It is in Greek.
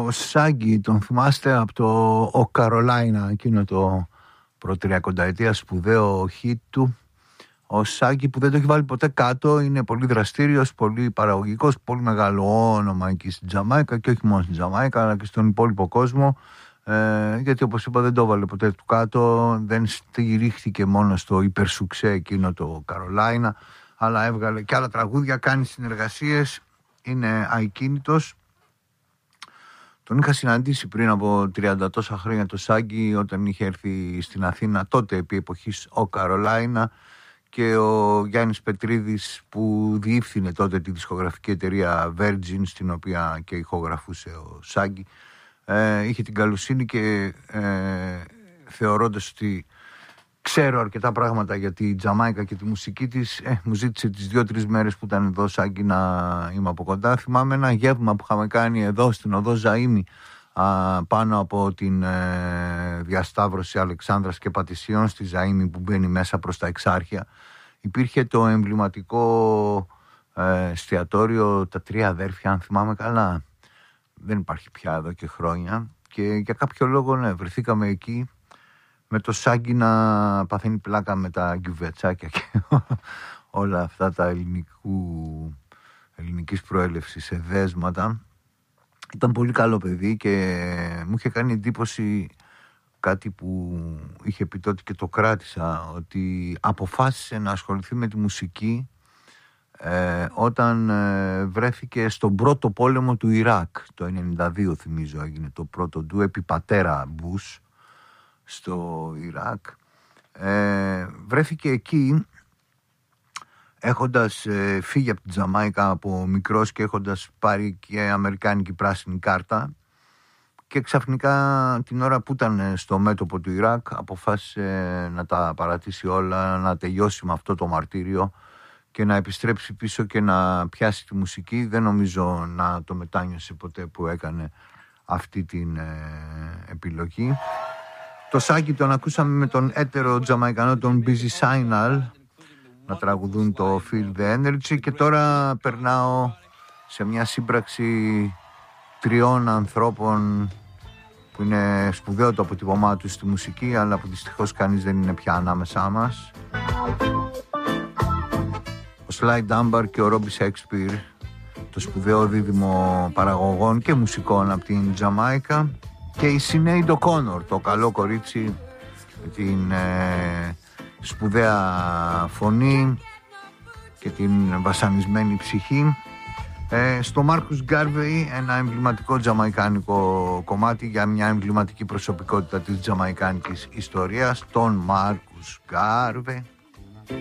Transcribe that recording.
Ο Σάγκη, τον θυμάστε από το «Ο Καρολάινα», εκείνο το προτριακονταετία σπουδαίο hit του. Ο Σάγκη, που δεν το έχει βάλει ποτέ κάτω, είναι πολύ δραστήριος, πολύ παραγωγικός, πολύ μεγάλο όνομα εκεί στην Τζαμάικα, και όχι μόνο στην Τζαμάικα αλλά και στον υπόλοιπο κόσμο, γιατί όπως είπα δεν το έβαλε ποτέ του κάτω, δεν στηρίχθηκε μόνο στο υπερσουξέ εκείνο το «Καρολάινα», αλλά έβγαλε και άλλα τραγούδια, κάνει συνεργασίες, είναι ακίνητος. Τον είχα συναντήσει πριν από 30 τόσα χρόνια το Σάγκη, όταν είχε έρθει στην Αθήνα, τότε επί εποχής «Ο Καρολάινα», και ο Γιάννης Πετρίδης, που διεύθυνε τότε τη δισκογραφική εταιρεία Virgin, στην οποία και ηχογραφούσε ο Σάγκη, είχε την καλοσύνη και θεωρώντας ότι ξέρω αρκετά πράγματα για τη Τζαμάικα και τη μουσική της, μου ζήτησε τις 2-3 μέρες που ήταν εδώ Σάγκη να είμαι από κοντά. Θυμάμαι ένα γεύμα που είχαμε κάνει εδώ στην οδό Ζαΐμι, πάνω από την διασταύρωση Αλεξάνδρας και Πατησίων στη Ζαΐμι, που μπαίνει μέσα προς τα Εξάρχεια. Υπήρχε το εμβληματικό εστιατόριο «Τα Τρία Αδέρφια», αν θυμάμαι καλά. Δεν υπάρχει πια εδώ και χρόνια, και για κάποιο λόγο βρεθήκαμε εκεί με το Σάγκη να παθαίνει πλάκα με τα γκιουβετσάκια και όλα αυτά τα ελληνικής προέλευσης σε δέσματα. Ήταν πολύ καλό παιδί και μου είχε κάνει εντύπωση κάτι που είχε πει τότε και το κράτησα, ότι αποφάσισε να ασχοληθεί με τη μουσική όταν βρέθηκε στον πρώτο πόλεμο του Ιράκ. Το 1992 θυμίζω έγινε το πρώτο του, επί πατέρα Μπούς, στο Ιράκ. Βρέθηκε εκεί έχοντας φύγει από την Τζαμάικα από μικρός και έχοντας πάρει και αμερικάνικη πράσινη κάρτα, και ξαφνικά την ώρα που ήταν στο μέτωπο του Ιράκ αποφάσισε να τα παρατήσει όλα, να τελειώσει με αυτό το μαρτύριο και να επιστρέψει πίσω και να πιάσει τη μουσική. Δεν νομίζω να το μετάνιωσε ποτέ που έκανε αυτή την επιλογή. Το Σάγκη τον ακούσαμε με τον έτερο Τζαμαϊκανό, τον Busy Signal, να τραγουδούν το Feel the Energy, και τώρα περνάω σε μια σύμπραξη 3 ανθρώπων που είναι σπουδαίο το αποτυπωμά τους στη μουσική, αλλά που δυστυχώς κανείς δεν είναι πια ανάμεσά μας. Ο Sly Dunbar και ο Robbie Shakespeare, το σπουδαίο δίδυμο παραγωγών και μουσικών από την Τζαμάικα, και η Sinead O'Connor, το καλό κορίτσι με την σπουδαία φωνή και την βασανισμένη ψυχή. Στο Marcus Garvey, ένα εμβληματικό τζαμαϊκάνικο κομμάτι για μια εμβληματική προσωπικότητα της τζαμαϊκάνικης ιστορίας, τον Marcus Garvey.